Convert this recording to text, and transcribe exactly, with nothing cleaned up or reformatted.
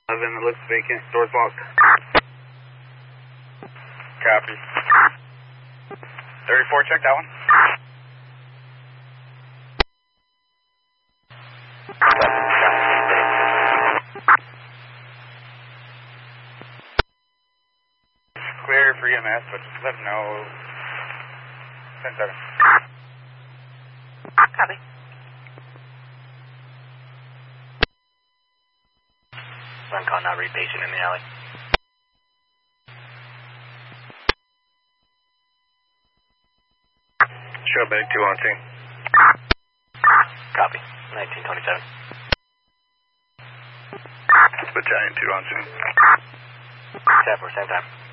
eleven, it looks vacant. Door's locked. Copy. thirty-four, check that one. Clear for E M S, but just let them know. ten seven. Copy. One call, not read patient in the alley. Show back two on scene. Copy. nineteen twenty-seven. Battalion two on scene. Ten for same time.